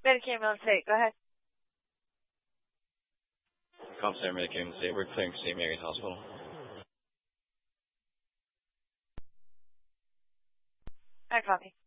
Medicare Mill State, go ahead. Comp Center, Medicare State. We're clearing St. Mary's Hospital. I copy.